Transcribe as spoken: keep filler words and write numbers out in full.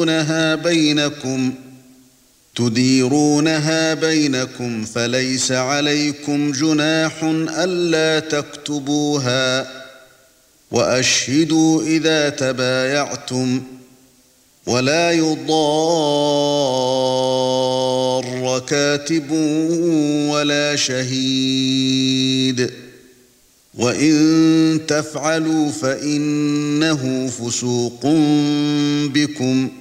تديرونها بينكم تديرونها بينكم فليس عليكم جناح ألا تكتبوها وأشهدوا إذا تبايعتم ولا يضار كاتب ولا شهيد وإن تفعلوا فإنه فسوق بكم